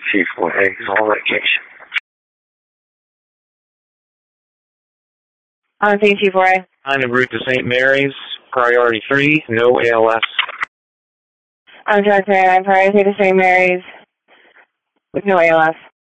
T4A is all medication. I'm seeing T4A. I'm en route to St. Mary's, priority 3, no ALS. I'm transferring. I'm priority to St. Mary's with no ALS.